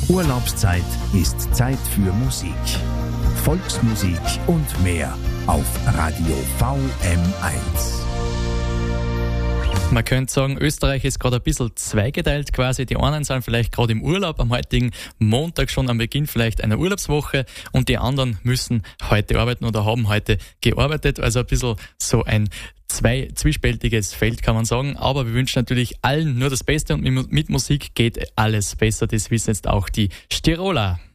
Urlaubszeit ist Zeit für Musik. Volksmusik und mehr auf Radio VM1. Man könnte sagen, Österreich ist gerade ein bisschen zweigeteilt quasi. Die einen sind vielleicht gerade im Urlaub am heutigen Montag schon am Beginn vielleicht einer Urlaubswoche und die anderen müssen heute arbeiten oder haben heute gearbeitet. Also ein bisschen so ein zwiespältiges Feld, kann man sagen. Aber wir wünschen natürlich allen nur das Beste und mit Musik geht alles besser. Das wissen jetzt auch die Stiroler.